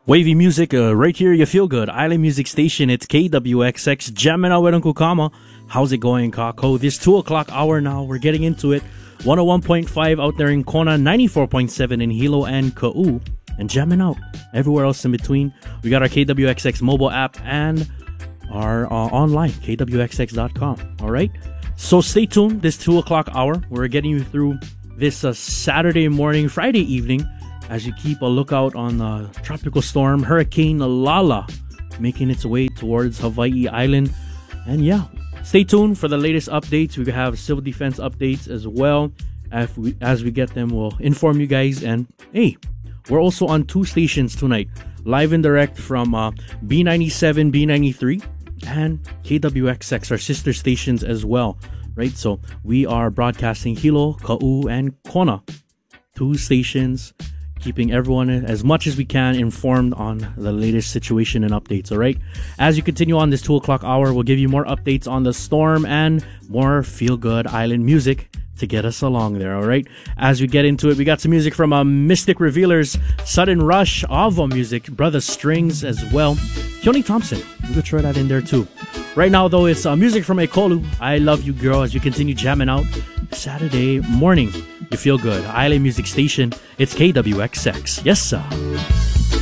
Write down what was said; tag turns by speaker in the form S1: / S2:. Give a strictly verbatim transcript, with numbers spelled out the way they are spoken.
S1: Wavy music, uh, right here, you feel good. Island Music Station, it's K W X X, jamming out with Uncle Kama. How's it going, Kako? This two o'clock hour now, we're getting into it. one oh one point five out there in Kona, ninety-four point seven in Hilo and Ka'u, and jamming out everywhere else in between. We got our K W X X mobile app and our uh, online, K W X X dot com. All right? So stay tuned this two o'clock hour. We're getting you through this uh, Saturday morning, Friday evening, as you keep a lookout on the tropical storm, Hurricane Lala, making its way towards Hawaii Island. And yeah, stay tuned for the latest updates. We have civil defense updates as well. As we, as we get them, we'll inform you guys. And hey, we're also on two stations tonight, live and direct from uh, B ninety-seven, B ninety-three, and K W X X, our sister stations as well. Right, so we are broadcasting Hilo, Ka'u, and Kona, two stations, keeping everyone as much as we can informed on the latest situation and updates, all right? As you continue on this two o'clock hour, we'll give you more updates on the storm and more feel-good island music to get us along there, all right? As we get into it, we got some music from uh, Mystic Revealers, Sudden Rush, Avo Music, Brother Strings as well. Keone Thompson, we could throw that in there too. Right now, though, it's uh, music from Ekolu, I Love You Girl, as we continue jamming out Saturday morning. You feel good. Island Music Station. It's K W X X. Yes, sir.